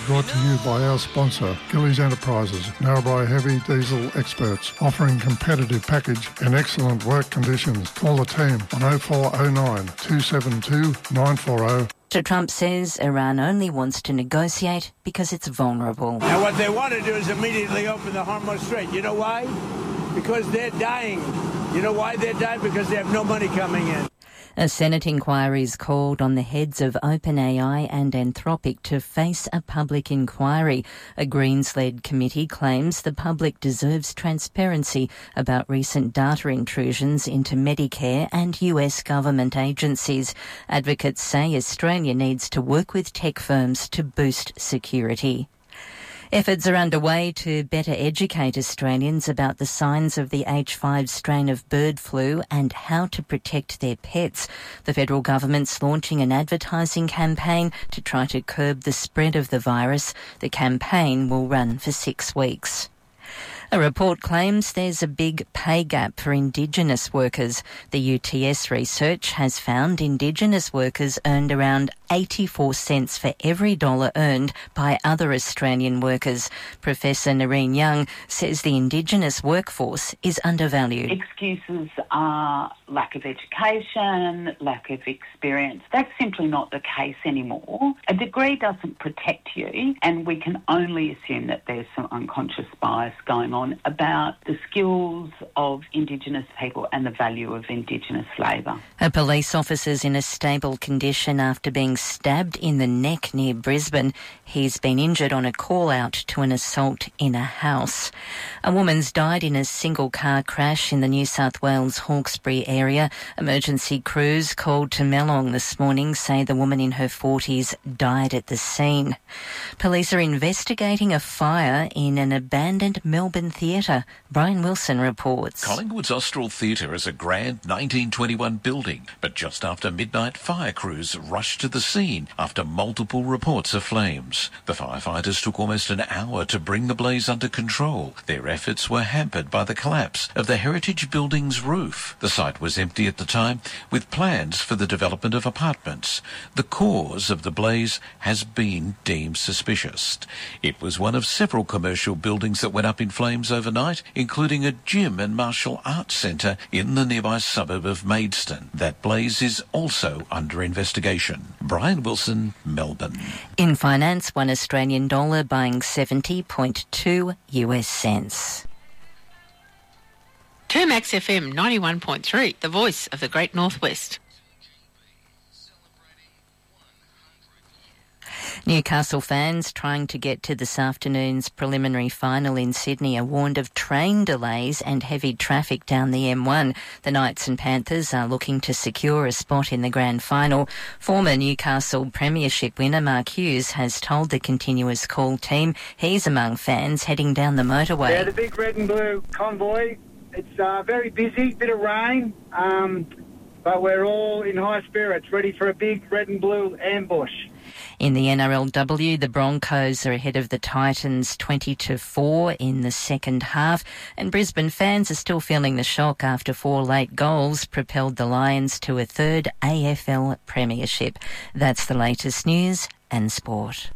brought to you by our sponsor, Gillies Enterprises, Narrabri heavy diesel experts, offering competitive package and excellent work conditions. Call the team on 0409 272 940. Mr. Trump says Iran only wants to negotiate because it's vulnerable. And what they want to do is immediately open the Hormuz Strait. You know why? Because they're dying. You know why they're dying? Because they have no money coming in. A Senate inquiry is called on the heads of OpenAI and Anthropic to face a public inquiry. A Greens-led committee claims the public deserves transparency about recent data intrusions into Medicare and US government agencies. Advocates say Australia needs to work with tech firms to boost security. Efforts are underway to better educate Australians about the signs of the H5 strain of bird flu and how to protect their pets. The federal government's launching an advertising campaign to try to curb the spread of the virus. The campaign will run for 6 weeks. A report claims there's a big pay gap for Indigenous workers. The UTS research has found Indigenous workers earned around 84 cents for every dollar earned by other Australian workers. Professor Noreen Young says the Indigenous workforce is undervalued. Excuses are lack of education, lack of experience. That's simply not the case anymore. A degree doesn't protect you, and we can only assume that there's some unconscious bias going on about the skills of Indigenous people and the value of Indigenous labour. A police officer's in a stable condition after being stabbed in the neck near Brisbane. He's been injured on a call-out to an assault in a house. A woman's died in a single-car crash in the New South Wales Hawkesbury area. Emergency crews called to Melong this morning say the woman in her 40s died at the scene. Police are investigating a fire in an abandoned Melbourne theatre. Brian Wilson reports. Collingwood's Austral Theatre is a grand 1921 building, but just after midnight, fire crews rushed to the scene after multiple reports of flames. The firefighters took almost an hour to bring the blaze under control. Their efforts were hampered by the collapse of the heritage building's roof. The site was empty at the time, with plans for the development of apartments. The cause of the blaze has been deemed suspicious. It was one of several commercial buildings that went up in flames overnight, including a gym and martial arts centre in the nearby suburb of Maidstone. That blaze is also under investigation. Brian Wilson, Melbourne. In finance, one Australian dollar buying 70.2 US cents. Termax FM 91.3, the voice of the Great Northwest. Newcastle fans trying to get to this afternoon's preliminary final in Sydney are warned of train delays and heavy traffic down the M1. The Knights and Panthers are looking to secure a spot in the grand final. Former Newcastle Premiership winner Mark Hughes has told the Continuous Call team he's among fans heading down the motorway. Yeah, the big red and blue convoy. It's very busy, bit of rain, but we're all in high spirits, ready for a big red and blue ambush. In the NRLW, the Broncos are ahead of the Titans 20-4 in the second half, and Brisbane fans are still feeling the shock after 4 late goals propelled the Lions to a third AFL Premiership. That's the latest news and sport.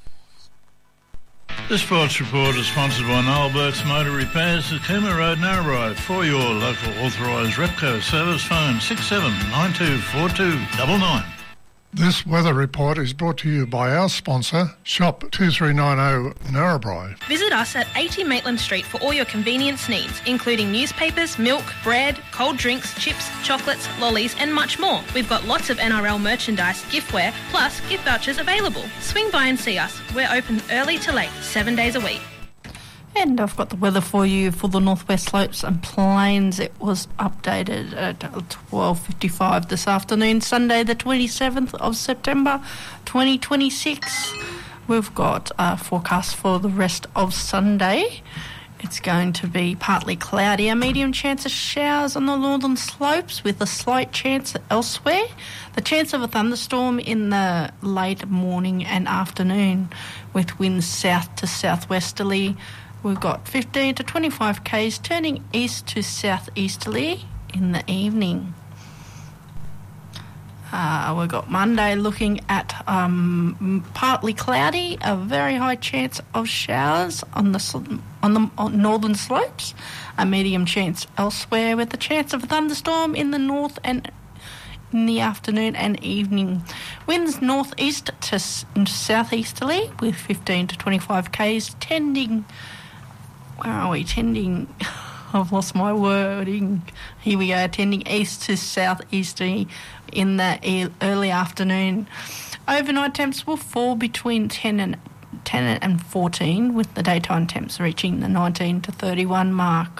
The Sports Report is sponsored by Noel Burke's Motor Repairs at Cooma Road, Narrabri. For your local authorised Repco service, phone 67924299. This weather report is brought to you by our sponsor, Shop 2390 Narrabri. Visit us at 80 Maitland Street for all your convenience needs, including newspapers, milk, bread, cold drinks, chips, chocolates, lollies and much more. We've got lots of NRL merchandise, giftware, plus gift vouchers available. Swing by and see us. We're open early to late, 7 days a week. And I've got the weather for you for the Northwest Slopes and Plains. It was updated at 12:55 this afternoon, Sunday the 27th of September 2026. We've got a forecast for the rest of Sunday. It's going to be partly cloudy, a medium chance of showers on the northern slopes with a slight chance elsewhere. The chance of a thunderstorm in the late morning and afternoon with winds south to southwesterly. We've got 15 to 25 k's turning east to southeasterly in the evening. We've got Monday looking at partly cloudy, a very high chance of showers on the northern slopes, a medium chance elsewhere, with a chance of a thunderstorm in the north and in the afternoon and evening. Winds northeast to southeasterly with 15 to 25 k's, tending. Where are we? Tending. I've lost my wording. Here we go. Tending east to southeasterly in the early afternoon. Overnight temps will fall between 10 and 14, with the daytime temps reaching the 19 to 31 mark.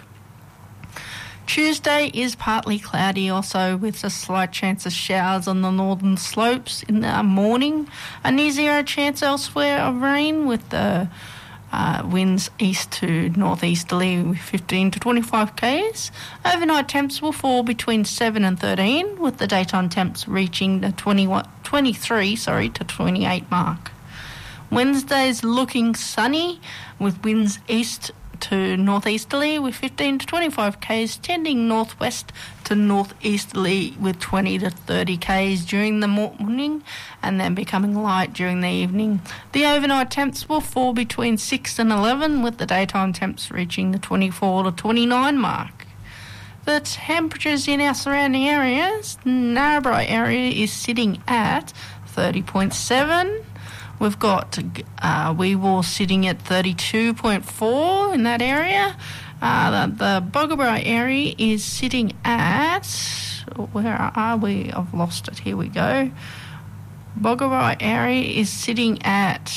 Tuesday is partly cloudy also, with a slight chance of showers on the northern slopes in the morning. A near zero chance elsewhere of rain, with the winds east to northeasterly with 15 to 25 k's. Overnight temps will fall between 7 and 13, with the daytime temps reaching the 23 to 28 mark. Wednesday's looking sunny, with winds east to northeasterly with 15 to 25 k's, tending northwest to northeasterly with 20 to 30 k's during the morning, and then becoming light during the evening. The overnight temps will fall between 6 and 11, with the daytime temps reaching the 24 to 29 mark. The temperatures in our surrounding areas, Narrabri area is sitting at 30.7. We've got Weewar sitting at 32.4 in that area. The Boggabri area is sitting at... Where are we? I've lost it. Here we go. Boggabri area is sitting at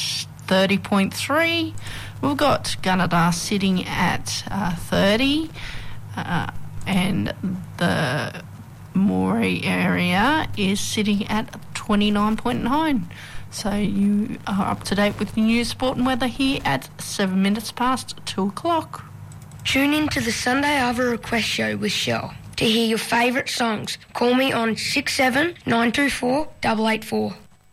30.3. We've got Gunnedah sitting at 30. And the Moree area is sitting at 29.9. So you are up to date with the news, sport and weather here at 7 minutes past 2 o'clock. Tune in to the Sunday Ava Request Show with Shell to hear your favourite songs. Call me on 67924 884.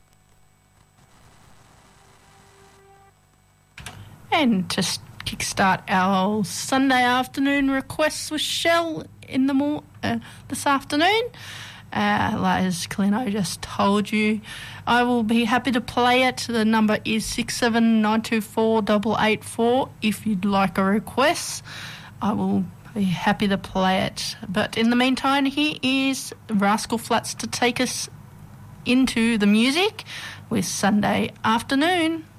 And to kickstart our Sunday afternoon requests with Shell in the this afternoon, as Clino just told you, I will be happy to play it. The number is 67924 884. If you'd like a request, I will be happy to play it. But in the meantime, here is Rascal Flatts to take us into the music with Sunday Afternoon.